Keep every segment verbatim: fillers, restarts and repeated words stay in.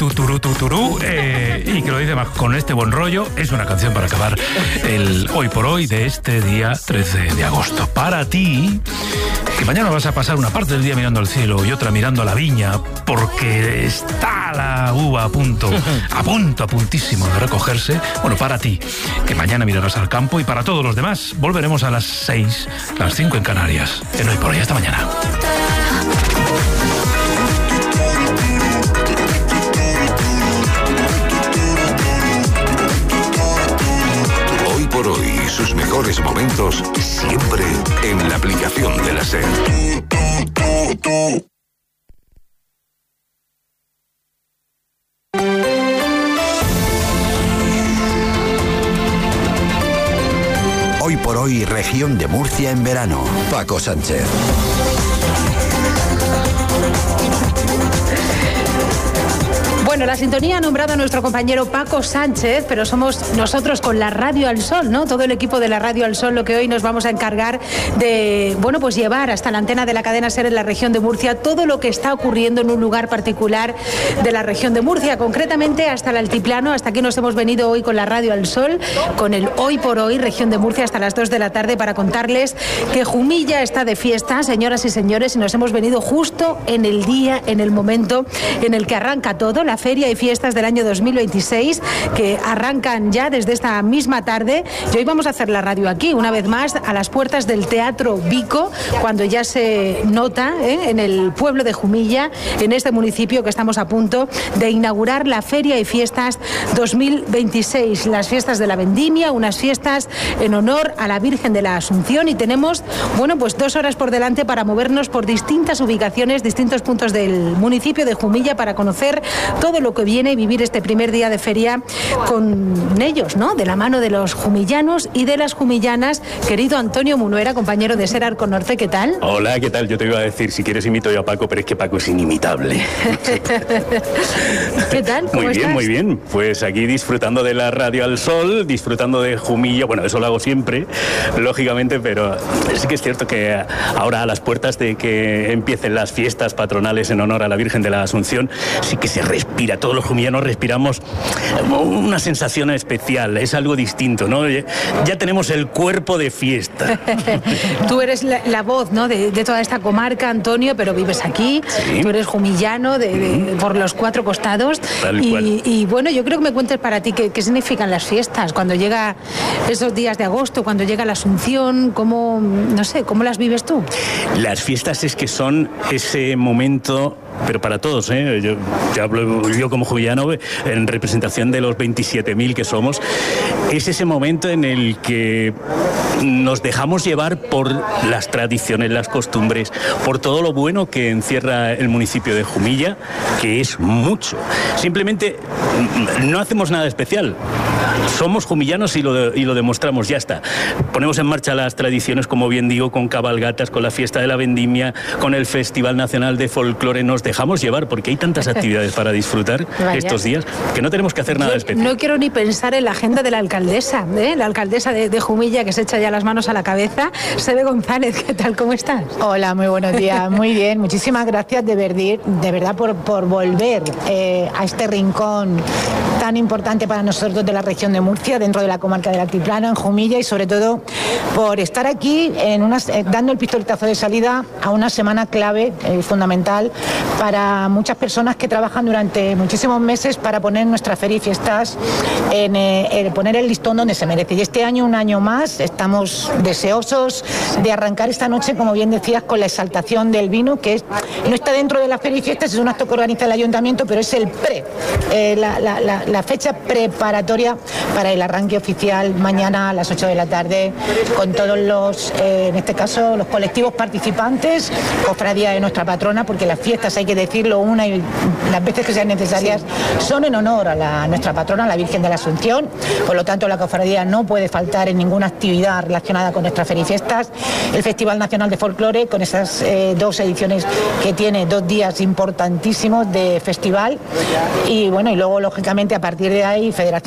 tuturú, tuturú, eh, y que lo dice más con este buen rollo. Es una canción para acabar el hoy por hoy de este día trece de agosto. Para ti, que mañana vas a pasar una parte del día mirando al cielo y otra mirando a la viña, porque está la uva a punto, a punto, a puntísimo de recogerse. Bueno, para ti, que mañana mirarás al campo, y para todos los demás, volveremos a las seis, las cinco en Canarias. En hoy por hoy, hasta mañana. Hoy por hoy, sus mejores momentos siempre en la aplicación de la SER. Hoy por hoy, región de Murcia en verano. Paco Sánchez. Bueno, la sintonía ha nombrado a nuestro compañero Paco Sánchez, pero somos nosotros con la Radio al Sol, ¿no? Todo el equipo de la Radio al Sol, lo que hoy nos vamos a encargar de, bueno, pues llevar hasta la antena de la cadena SER en la región de Murcia todo lo que está ocurriendo en un lugar particular de la región de Murcia, concretamente hasta el altiplano. Hasta aquí nos hemos venido hoy con la Radio al Sol, con el Hoy por Hoy, región de Murcia, hasta las dos de la tarde, para contarles que Jumilla está de fiesta, señoras y señores, y nos hemos venido justo en el día, en el momento en el que arranca todo, la Feria y Fiestas del año dos mil veintiséis, que arrancan ya desde esta misma tarde. Y hoy vamos a hacer la radio aquí, una vez más, a las puertas del Teatro Vico, cuando ya se nota ¿eh? en el pueblo de Jumilla, en este municipio, que estamos a punto de inaugurar la Feria y Fiestas dos mil veintiséis. Las fiestas de la vendimia, unas fiestas en honor a la Virgen de la Asunción, y tenemos, bueno, pues dos horas por delante para movernos por distintas ubicaciones, distintos puntos del municipio de Jumilla, para conocer todo lo que viene y vivir este primer día de feria con ellos, ¿no? De la mano de los jumillanos y de las jumillanas. Querido Antonio Munuera, compañero de SER Arco Norte, ¿qué tal? Hola, ¿qué tal? Yo te iba a decir, si quieres imito yo a Paco, pero es que Paco es inimitable. ¿Qué tal? ¿Cómo muy bien, estás? Muy bien. Pues aquí disfrutando de la Radio al Sol, disfrutando de Jumilla. Bueno, eso lo hago siempre, lógicamente, pero sí que es cierto que ahora, a las puertas de que empiecen las fiestas patronales en honor a la Virgen de la Asunción, sí que se respira. Todos los jumillanos respiramos una sensación especial, es algo distinto, ¿no? Ya tenemos el cuerpo de fiesta. Tú eres la, la voz, ¿no? de, de toda esta comarca, Antonio, pero vives aquí. Sí. Tú eres jumillano de, de, por los cuatro costados. Tal y, cual. y bueno, yo creo que me cuentes para ti qué, qué significan las fiestas, cuando llega esos días de agosto, cuando llega la Asunción, cómo, no sé, ¿cómo las vives tú? Las fiestas es que son ese momento, pero para todos, ¿eh? Yo, yo hablo yo como jumillano en representación de los veintisiete mil que somos. Es ese momento en el que nos dejamos llevar por las tradiciones, las costumbres, por todo lo bueno que encierra el municipio de Jumilla, que es mucho. Simplemente no hacemos nada especial. Somos jumillanos y lo, y lo demostramos, ya está. Ponemos en marcha las tradiciones, como bien digo, con cabalgatas, con la fiesta de la vendimia, con el Festival Nacional de Folclore. Nos dejamos llevar porque hay tantas actividades para disfrutar Vaya. estos días que no tenemos que hacer nada Yo especial. No quiero ni pensar en la agenda de la alcaldesa, ¿eh? La alcaldesa de, de Jumilla, que se echa ya las manos a la cabeza. Sebe González, ¿qué tal? ¿Cómo estás? Hola, muy buenos días. Muy bien, muchísimas gracias de, verdir, de verdad por, por volver eh, a este rincón tan importante para nosotros de la región de Murcia, dentro de la comarca del Altiplano, en Jumilla, y sobre todo por estar aquí en una, eh, dando el pistoletazo de salida a una semana clave, eh, fundamental, para muchas personas que trabajan durante muchísimos meses para poner nuestra feria y fiestas, en, eh, en poner el listón donde se merece. Y este año, un año más, estamos deseosos de arrancar esta noche, como bien decías, con la exaltación del vino, que es, no está dentro de la feria y fiestas, es un acto que organiza el ayuntamiento, pero es el pre, eh, la, la, la, la fecha preparatoria para el arranque oficial mañana a las ocho de la tarde, con todos los, eh, en este caso, los colectivos participantes, cofradía de nuestra patrona, porque las fiestas, hay que decirlo una y las veces que sean necesarias, sí, son en honor a, la, a nuestra patrona, la Virgen de la Asunción. Por lo tanto, la cofradía no puede faltar en ninguna actividad relacionada con nuestra feria y fiestas. El Festival Nacional de Folclore, con esas eh, dos ediciones que tiene, dos días importantísimos de festival. Y bueno, y luego, lógicamente, a partir de ahí, Federación de Peñas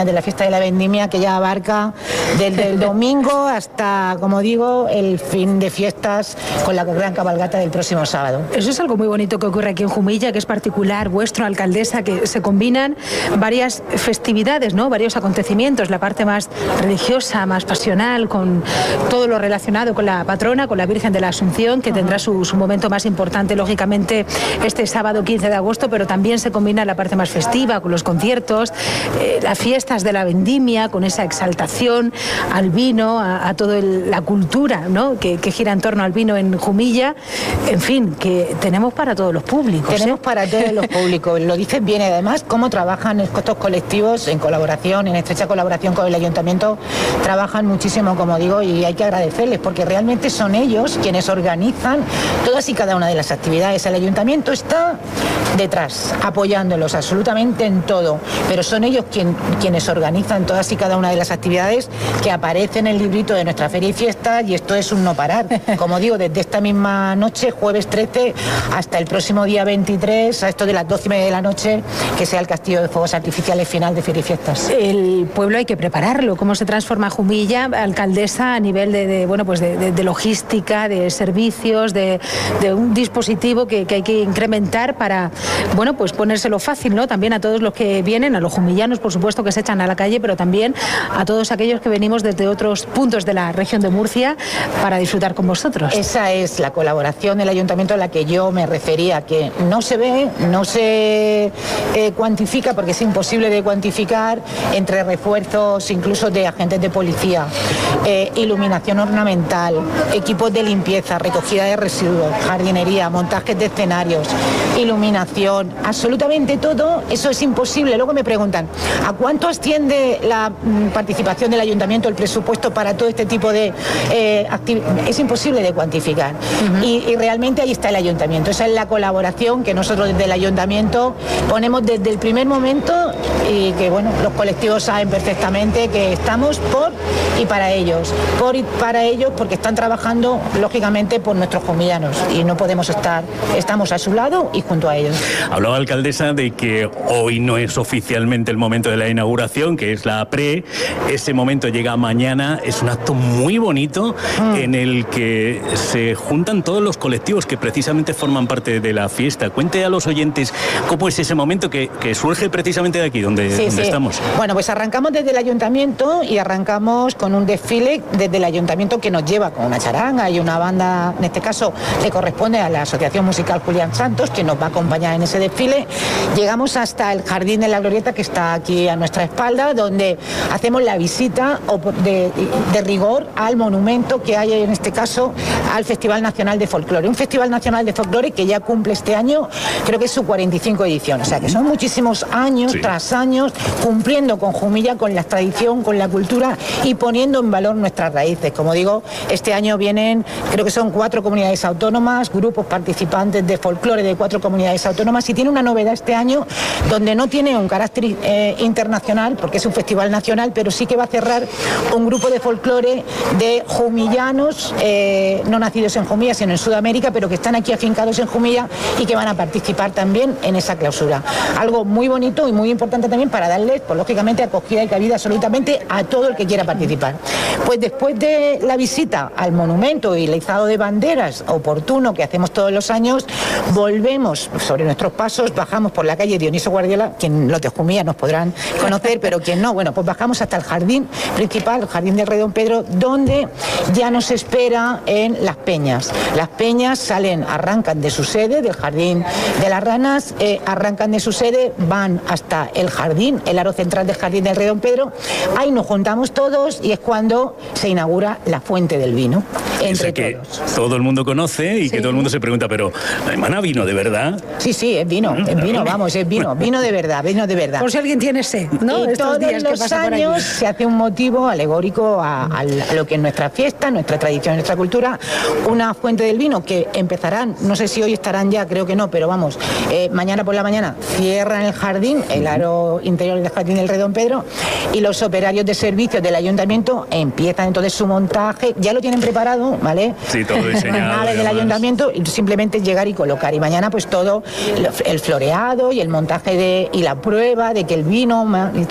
ceremonias de la fiesta de la vendimia, que ya abarca desde el domingo hasta, como digo, el fin de fiestas con la gran cabalgata del próximo sábado. Eso es algo muy bonito que ocurre aquí en Jumilla, que es particular, vuestro, alcaldesa, que se combinan varias festividades, ¿no? Varios acontecimientos, la parte más religiosa, más pasional, con todo lo relacionado con la patrona, con la Virgen de la Asunción, que tendrá su, su momento más importante, lógicamente, este sábado quince de agosto, pero también se combina la parte más festiva, con los conciertos, eh, las fiestas de la vendimia, con esa exaltación al vino, a, a toda la cultura, ¿no? que, que gira en torno al vino en Jumilla. En fin, que tenemos para todos los públicos. Tenemos ¿eh? para todos los públicos, lo dices bien, y además cómo trabajan estos colectivos en colaboración, en estrecha colaboración con el ayuntamiento, trabajan muchísimo, como digo, y hay que agradecerles, porque realmente son ellos quienes organizan todas y cada una de las actividades. El ayuntamiento está detrás, apoyándolos absolutamente en todo, pero son ellos quien, quienes organizan todas y cada una de las actividades que aparecen en el librito de nuestra feria y fiesta, y esto es un no parar. Como digo, desde esta misma noche, jueves trece, hasta el próximo día veintitrés, a esto de las doce y media de la noche, que sea el castillo de fuegos artificiales final de feria y fiestas. El pueblo hay que prepararlo. ¿Cómo se transforma Jumilla, alcaldesa, a nivel de, de bueno, pues de, de, de logística, de servicios, de, de un dispositivo que, que hay que incrementar para, bueno, pues ponérselo fácil, ¿no? También a todos los que vienen, a los jumillanos, por supuesto, que se echan a la calle, pero también a todos aquellos que venimos desde otros puntos de la región de Murcia para disfrutar con vosotros. Esa es la colaboración del ayuntamiento a la que yo me refería, que no se ve, no se eh, cuantifica, porque es imposible de cuantificar, entre refuerzos incluso de agentes de policía, eh, iluminación ornamental, equipos de limpieza, recogida de residuos, jardinería, montajes de escenarios, iluminación, absolutamente todo. Eso es imposible. Luego me preguntan, ¿a cuánto asciende la mm, participación del ayuntamiento, el presupuesto para todo este tipo de eh, actividades? Es imposible de cuantificar. Uh-huh. y, y realmente ahí está el ayuntamiento. Esa es la colaboración que nosotros desde el ayuntamiento ponemos desde el primer momento, y que bueno, los colectivos saben perfectamente que estamos por y para ellos, por y para ellos, porque están trabajando lógicamente por nuestros jumillanos, y no podemos estar, estamos a su lado y junto a ellos. Hablaba, alcaldesa, de que hoy no es oficialmente el momento de la inauguración, que es la pre, ese momento llega mañana, es un acto muy bonito mm. en el que se juntan todos los colectivos que precisamente forman parte de la fiesta. Cuente a los oyentes cómo es ese momento que, que surge precisamente de aquí, donde, sí, donde sí. estamos. Bueno, pues arrancamos desde el ayuntamiento, y arrancamos con un desfile desde el ayuntamiento que nos lleva con una charanga y una banda, en este caso le corresponde a la Asociación Musical Julián Santos, que nos va a acompañar en ese desfile. Llegamos hasta el Jardín de la Glorieta, que está aquí a nuestra espalda, donde hacemos la visita de, de rigor al monumento que hay, en este caso al Festival Nacional de Folclore. Un Festival Nacional de Folclore que ya cumple este año, creo que es su cuarenta y cinco edición, o sea que son muchísimos años sí. tras años cumpliendo con Jumilla, con la tradición, con la cultura, y poniendo en valor nuestras raíces. Como digo, este año vienen, creo que son cuatro comunidades autónomas, grupos participantes de folclore de cuatro comunidades autónomas, y tiene una novedad este año donde no tiene un carácter eh, internacional, porque es un festival nacional, pero sí que va a cerrar un grupo de folclore de jumillanos, eh, no nacidos en Jumilla, sino en Sudamérica, pero que están aquí afincados en Jumilla y que van a participar también en esa clausura. Algo muy bonito y muy importante también para darles, pues lógicamente, acogida y cabida absolutamente a todo el que quiera participar. Pues después de la visita al monumento y el izado de banderas oportuno que hacemos todos los años, volvemos sobre nuestros pasos, bajamos por la calle Dioniso Guardiola, quien los de Jumilla nos podrán conocer, pero quien no, bueno, pues bajamos hasta el jardín principal, el jardín del Rey Don Pedro, donde ya nos espera en las peñas. Las peñas salen, arrancan de su sede, del Jardín de las Ranas, eh, arrancan de su sede, van hasta el jardín, el aro central del Jardín del Rey Don Pedro. Ahí nos juntamos todos y es cuando se inaugura la fuente del vino, entre que todos. Todo el mundo conoce y sí. que todo el mundo se pregunta, pero ¿hermana vino de verdad? Sí, sí, es vino, es vino, vamos, es vino, vino de verdad, vino de verdad. Por si alguien tiene sed, ¿no? Y Estos todos días los que pasa años por se hace un motivo alegórico a, a, a lo que es nuestra fiesta, nuestra tradición, nuestra cultura, una fuente del vino que empezarán, no sé si hoy estarán ya, creo que no, pero vamos, eh, mañana por la mañana cierran el jardín, el aro interior del Jardín del Rey Don Pedro, y los operarios de servicios del ayuntamiento empiezan entonces su montaje, ya lo tienen preparado, ¿vale? Sí, todo diseñado. Las naves del ayuntamiento, y simplemente llegar y colocar, y mañana pues todo el floreado y el montaje de, y la prueba de que el vino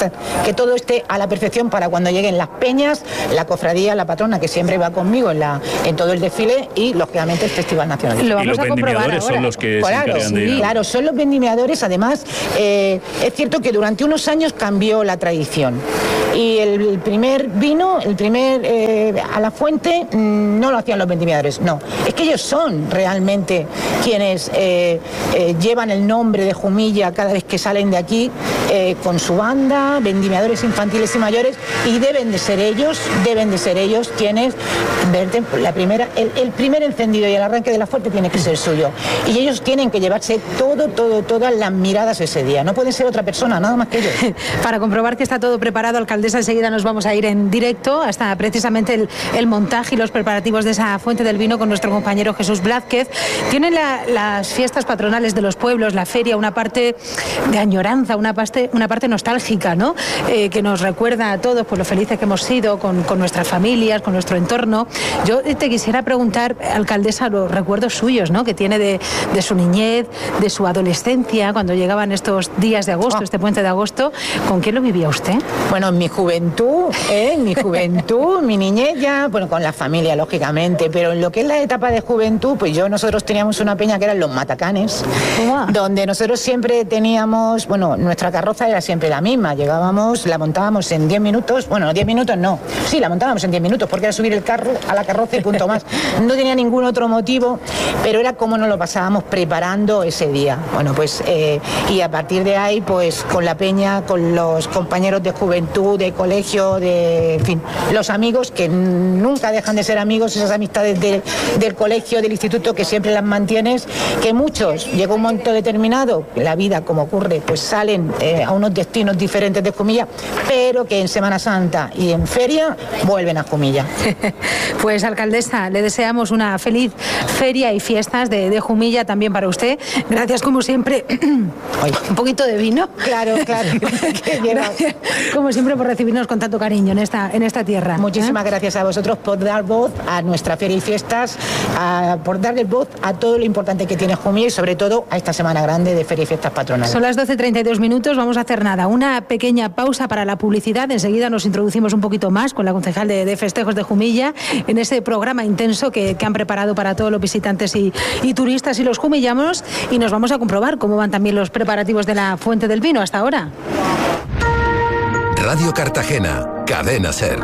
gusta que todo esté a la perfección para cuando lleguen las peñas, la cofradía, la patrona, que siempre va conmigo en, la, en todo el desfile, y lógicamente el Festival Nacional. Lo vamos y los a comprobar ahora. Son los que claro, se encargan de sí, claro, son los vendimiadores. Además, eh, es cierto que durante unos años cambió la tradición. Y el, el primer vino, el primer eh, a la fuente, mmm, no lo hacían los vendimiadores, no. Es que ellos son realmente quienes eh, eh, llevan el nombre de Jumilla cada vez que salen de aquí, eh, con su banda, vendimiadores infantiles y mayores, y deben de ser ellos, deben de ser ellos quienes verten la primera, el, el primer encendido y el arranque de la fuente tiene que ser suyo. Y ellos tienen que llevarse todo, todo, todas las miradas ese día. No pueden ser otra persona, nada más que ellos. Para comprobar que está todo preparado, alcaldesa, enseguida nos vamos a ir en directo hasta precisamente el, el montaje y los preparativos de esa fuente del vino con nuestro compañero Jesús Blázquez. Tienen la, las fiestas patronales de los pueblos, la feria, una parte de añoranza, una parte, una parte nostálgica, ¿no? Eh, que nos recuerda a todos pues, lo felices que hemos sido con, con nuestras familias, con nuestro entorno. Yo te quisiera preguntar, alcaldesa, los recuerdos suyos, ¿no? Que tiene de, de su niñez, de su adolescencia, cuando llegaban estos días de agosto, oh. este puente de agosto. ¿Con quién lo vivía usted? Bueno, en mi juventud, ¿eh? mi juventud, mi niñez ya, bueno, con la familia, lógicamente, pero en lo que es la etapa de juventud, pues yo, nosotros teníamos una peña que eran los Matacanes, wow. donde nosotros siempre teníamos, bueno, nuestra carroza era siempre la misma, llegábamos, la montábamos en diez minutos, bueno, diez minutos no, sí, la montábamos en diez minutos, porque era subir el carro a la carroza y punto más, no tenía ningún otro motivo, pero era como nos lo pasábamos preparando ese día, bueno, pues, eh, y a partir de ahí, pues, con la peña, con los compañeros de juventud, de colegio, de, en fin, los amigos que nunca dejan de ser amigos, esas amistades de, del colegio, del instituto, que siempre las mantienes, que muchos, llega un momento determinado, la vida como ocurre, pues salen eh, a unos destinos diferentes de Jumilla, pero que en Semana Santa y en feria vuelven a Jumilla. Pues alcaldesa, le deseamos una feliz feria y fiestas de, de Jumilla también para usted. Gracias como siempre. Un poquito de vino. Claro, claro. Gracias, como siempre, por recibirnos con tanto cariño en esta, en esta tierra. Muchísimas ¿eh? gracias a vosotros por dar voz a nuestra feria y fiestas, a, por darle voz a todo lo importante que tiene Jumilla y sobre todo a esta semana grande de feria y fiestas patronales. Son las doce treinta y dos minutos, vamos a hacer nada, una pequeña pausa para la publicidad. Enseguida nos introducimos un poquito más con la concejal de, de festejos de Jumilla en ese programa intenso que, que han preparado para todos los visitantes y, y turistas y los jumillanos, y nos vamos a comprobar cómo van también los preparativos de la Fuente del Vino hasta ahora. Radio Cartagena, Cadena SER.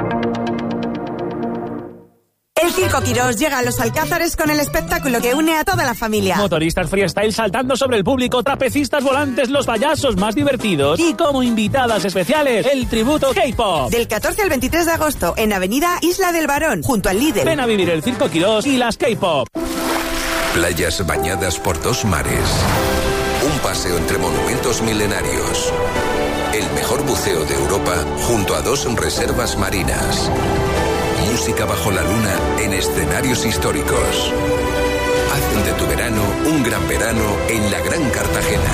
El Circo Quirós llega a los Alcázares con el espectáculo que une a toda la familia. Motoristas freestyle saltando sobre el público, trapecistas volantes, los payasos más divertidos y como invitadas especiales, el tributo K-pop. Del catorce al veintitrés de agosto en Avenida Isla del Barón, junto al Lidl. Ven a vivir el Circo Quirós y las K-pop. Playas bañadas por dos mares. Un paseo entre monumentos milenarios. El mejor buceo de Europa junto a dos reservas marinas. Música bajo la luna en escenarios históricos. Hacen de tu verano un gran verano en la Gran Cartagena.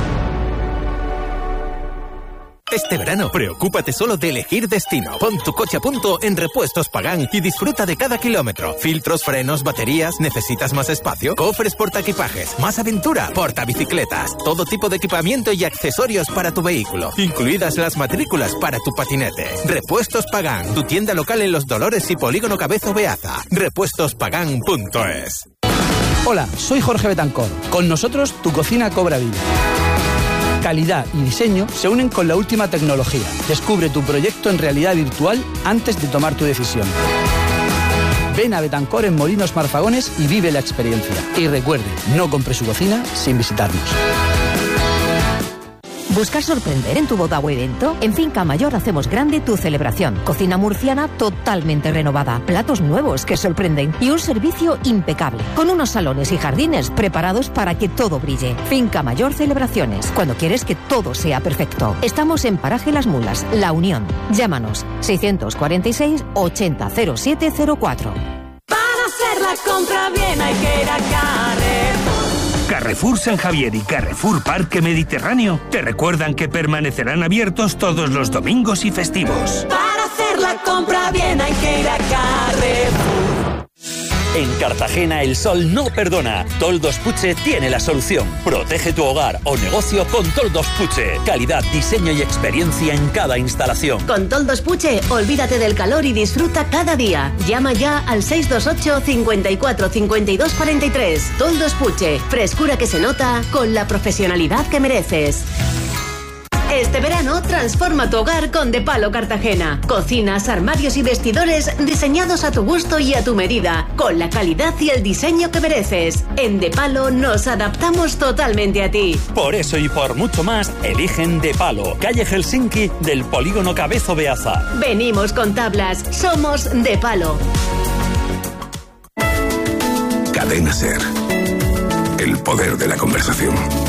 Este verano, preocúpate solo de elegir destino. Pon tu coche a punto en Repuestos Pagán y disfruta de cada kilómetro. Filtros, frenos, baterías. ¿Necesitas más espacio? Cofres portaequipajes, más aventura, portabicicletas, todo tipo de equipamiento y accesorios para tu vehículo, incluidas las matrículas para tu patinete. Repuestos Pagán, tu tienda local en Los Dolores y Polígono Cabezo Beaza. repuestos pagán punto es. Hola, soy Jorge Betancor. Con nosotros tu cocina cobra vida. Calidad y diseño se unen con la última tecnología. Descubre tu proyecto en realidad virtual antes de tomar tu decisión. Ven a Betancor en Molinos Marfagones y vive la experiencia. Y recuerde, no compre su cocina sin visitarnos. ¿Buscas sorprender en tu boda o evento? En Finca Mayor hacemos grande tu celebración. Cocina murciana totalmente renovada, platos nuevos que sorprenden y un servicio impecable, con unos salones y jardines preparados para que todo brille. Finca Mayor Celebraciones, cuando quieres que todo sea perfecto. Estamos en Paraje Las Mulas, La Unión. Llámanos seiscientos cuarenta y seis ochenta cero siete cero cuatro. Para hacer la compra bien hay que ir a Carrefour. Carrefour San Javier y Carrefour Parque Mediterráneo te recuerdan que permanecerán abiertos todos los domingos y festivos. Para hacer la compra bien hay que ir a Carrefour. En Cartagena el sol no perdona. Toldos Puche tiene la solución. Protege tu hogar o negocio con Toldos Puche. Calidad, diseño y experiencia en cada instalación. Con Toldos Puche, olvídate del calor y disfruta cada día. Llama ya al seis dos ocho, cincuenta y cuatro, cincuenta y dos, cuarenta y tres. Toldos Puche, frescura que se nota con la profesionalidad que mereces. Este verano transforma tu hogar con De Palo Cartagena. Cocinas, armarios y vestidores diseñados a tu gusto y a tu medida, con la calidad y el diseño que mereces. En De Palo nos adaptamos totalmente a ti. Por eso y por mucho más, eligen De Palo, calle Helsinki del Polígono Cabezo Beaza. Venimos con tablas, somos De Palo. Cadena Ser. El poder de la conversación.